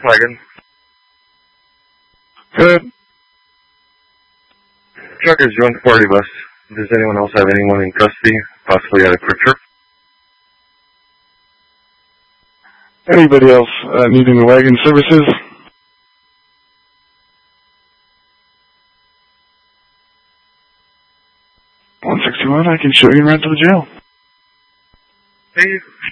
Wagon. Good. Truckers joined the party bus. Does anyone else have anyone in custody, possibly at a quick trip? Anybody else needing the wagon services? I can show you right to the jail. Hey,